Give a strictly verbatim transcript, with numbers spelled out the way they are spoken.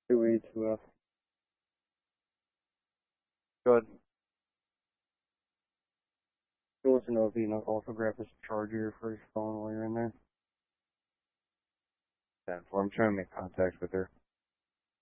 Two E two F. Good. She wants to know if you can also grab his charger for his phone while you're in there. ten four, I'm trying to make contact with her.